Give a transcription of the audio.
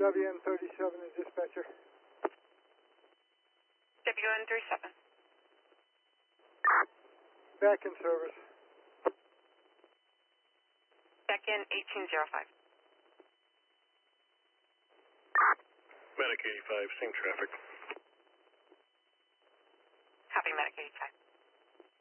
WN37 is dispatcher. WN37. Back in service. Back in 1805. Medic 85, same traffic. Copy, Medic 85.